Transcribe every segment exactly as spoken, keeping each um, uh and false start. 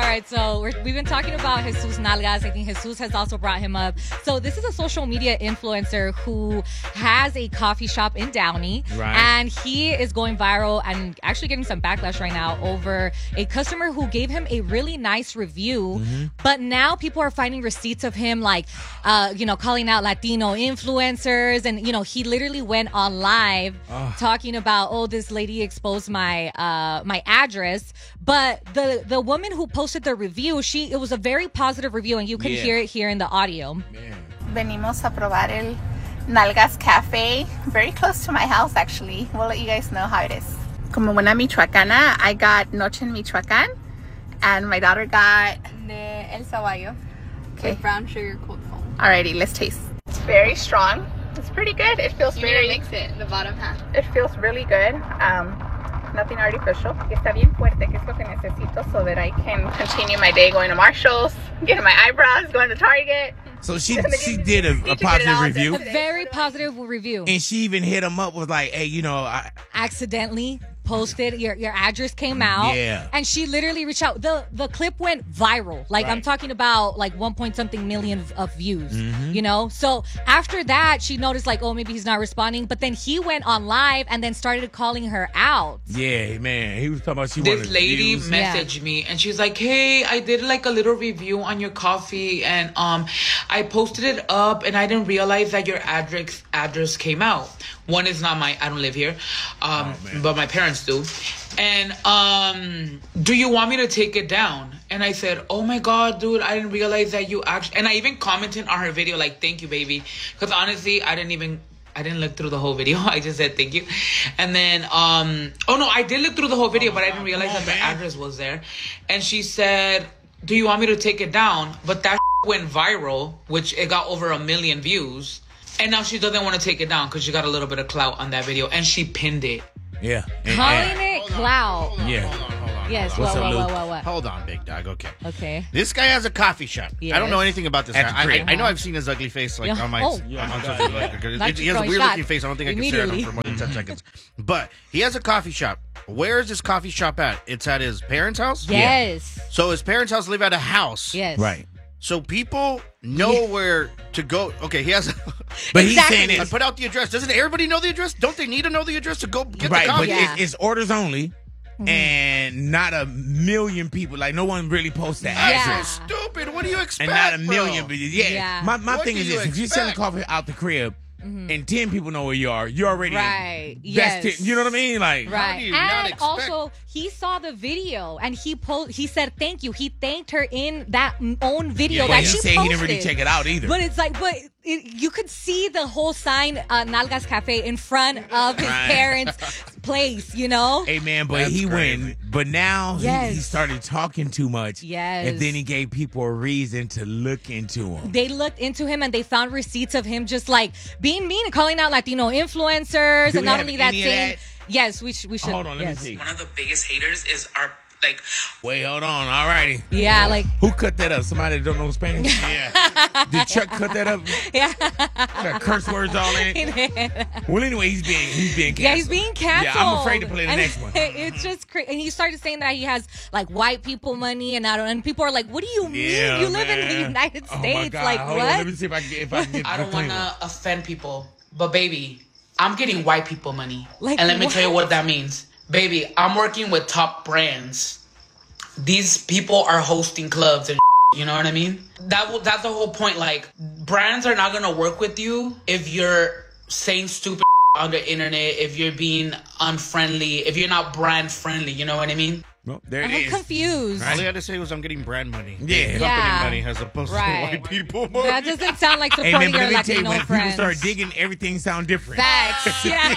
right, so we're, we've been talking about Jesus Nalgas. I think Jesus has also brought him up. So this is a social media influencer who has a coffee shop in Downey. Right. And he is going viral and actually getting some backlash right now over a customer who gave him a really nice review. Mm-hmm. But now people are finding receipts of him, like, uh, you know, calling out Latino influencers. And, you know, he literally went on live oh. talking about, oh, this lady exposed my uh, my address. But the, the woman who posted the review, she it was a very positive review, and you can yeah. hear it here in the audio. Man. Venimos a probar el Nalgas Cafe, very close to my house, actually. We'll let you guys know how it is. Como buena michoacana, I got Noche en Michoacán, and my daughter got de El Saballo, okay, with brown sugar cold foam. Alrighty, let's taste. It's very strong. It's pretty good. It feels you very. You mix it, the bottom half. It feels really good. Um, nothing artificial. Está bien fuerte, que es lo que necesito, so that I can continue my day going to Marshall's, getting my eyebrows, going to Target. So she she did a, a positive review. A very positive review. And she even hit him up with like, hey, you know, I accidentally posted your your address came out. Yeah. And she literally reached out. The the clip went viral. Like right. I'm talking about like one point something million of views. Mm-hmm. You know? So after that, she noticed like, oh, maybe he's not responding. But then he went on live and then started calling her out. Yeah, man. He was talking about she This wanted lady views. messaged yeah. me and she's like, hey, I did like a little review on your coffee and um I posted it up and I didn't realize that your address address came out. One is not my, I don't live here, um, oh, but my parents do. And um, do you want me to take it down? And I said, oh my God, dude, I didn't realize that you actually, and I even commented on her video, like, thank you, baby. Because honestly, I didn't even, I didn't look through the whole video. I just said thank you. And then, um, oh no, I did look through the whole video, but I didn't realize that the address was there. And she said, do you want me to take it down? But that went viral, which it got over a million views. And now she doesn't want to take it down because she got a little bit of clout on that video. And she pinned it. Yeah. And, Calling and, it hold clout. Hold on, yeah. Hold on, hold on. Yes. What's whoa, up, whoa, Luke? whoa, whoa, whoa. Hold on, big dog. Okay. Okay. This guy has a coffee shop. Yes. I don't know anything about this guy. I, I, I know I've seen his ugly face like yeah. on my. Oh. Yeah, on social media. Yeah. It, he has a weird looking face. I don't think I can stare at him for more than ten seconds. But he has a coffee shop. Where is this coffee shop at? It's at his parents' house? Yes. Yeah. So his parents' house live at a house. Yes. Right. So people know yeah. where to go. Okay, he has. But exactly. he's saying this. I put out the address. Doesn't everybody know the address? Don't they need to know the address to go get right, the coffee? But yeah. it's, it's orders only, mm-hmm. and not a million people. Like no one really posts that. That's yeah. so stupid. What do you expect? And not a million. Bro? But yeah. yeah. My my what thing is this: expect? if you're selling coffee out the crib. Mm-hmm. And ten people know where you are. You're already right. That's Yes. ten, you know what I mean? Like right. you And also, he saw the video and he po- He said thank you. He thanked her in that own video yeah, that he she said posted. He didn't really check it out either. But it's like, but it, you could see the whole sign, uh, Nalgas Cafe, in front of his right. parents' place. You know. Hey man, but That's he crazy. went. But now yes. he, he started talking too much. Yes. And then he gave people a reason to look into him. They looked into him and they found receipts of him just like being mean and calling out Latino influencers. Do and we not have only that, any of saying, that? yes, we, sh- we should. Hold on, let yes. me see. One of the biggest haters is our, like... Wait, hold on. All righty. Yeah, like... Who cut that up? Somebody that don't know Spanish? Yeah. Did Chuck cut that up? Yeah. Got curse words all in it? Well, anyway, he's being he's being canceled. Yeah, he's being canceled. Yeah, I'm afraid to play the and next one. It's just crazy. And he started saying that he has like white people money, and I don't. And people are like, "What do you mean? Yeah, you live man. in the United Oh, my States? God. Like Hold what?" On, let me see if I can get, if I can get I the don't clean want one. to offend people, but baby, I'm getting white people money. Like and let me what? tell you what that means. Baby, I'm working with top brands. These people are hosting clubs and you know what I mean? That w- That's the whole point. Like, brands are not going to work with you if you're saying stupid on the internet, if you're being unfriendly, if you're not brand friendly, you know what I mean? Well, there it I'm is. confused. All he had to say was, "I'm getting brand money." Yeah. Company Yeah. money as opposed Right. to white people money. That doesn't sound like Hey supporting man, but your let me tell you, Latino when people friends. start digging, everything sound different. Facts. Yeah.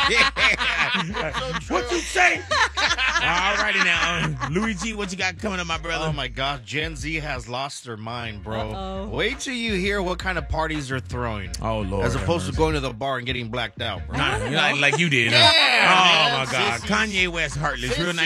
What you say? All righty now, Luigi, what you got coming up, my brother? Oh my God, Gen Z has lost their mind, bro. Uh-oh. Wait till you hear what kind of parties they're throwing. Oh Lord, as have opposed to mercy. going to the bar and getting blacked out, bro. Nah, like, like you did. Yeah, Huh? Oh man. my God, Sissy. Kanye West, Heartless, real nice.